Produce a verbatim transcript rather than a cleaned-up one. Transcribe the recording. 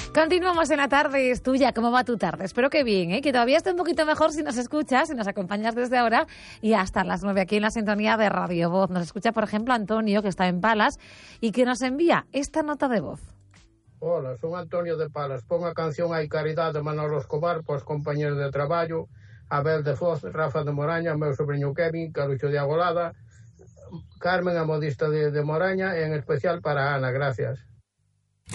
Continuamos en la tarde, es tuya. ¿Cómo va tu tarde? Espero que bien, ¿eh? Que todavía esté un poquito mejor si nos escuchas, si nos acompañas desde ahora y hasta las nueve aquí en la sintonía de Radio Voz. Nos escucha, por ejemplo, Antonio, que está en Palas y que nos envía esta nota de voz. Hola, son Antonio de Palas. Pon a canción Hai Caridade de Manolo Escobar para os compañeros de traballo, Abel de Foz, Rafa de Moraña, meu sobrinho Kevin, Carucho de Agolada, Carmen, a modista de, de Moraña, e en especial para Ana. Gracias.